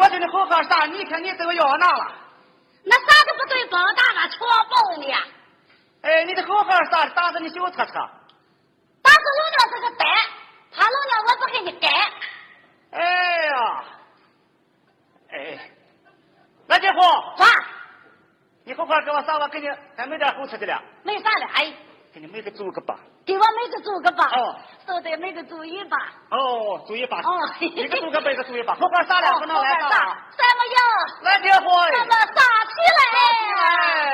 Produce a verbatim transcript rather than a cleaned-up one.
我叫你好好啥，你看你这个要拿了。 那啥都不对，高大了，戳爆呢。 哎，你得好好啥，打着你小车车。 打着老娘这个呆，他老娘我不给你改。 哎呀，哎，那家伙， 啥？ 你好好给我啥？我给你还没点好吃的了。 没啥了，哎。 给你每个煮个吧。 给我每个煮个吧。 哦。 都得每个煮一把。 哦，煮一把。 哦。 一个煮个，每个煮一把。好好啥了？不能来啥？ 什么样？ 那家伙。 那么啥起来？ 啥起来？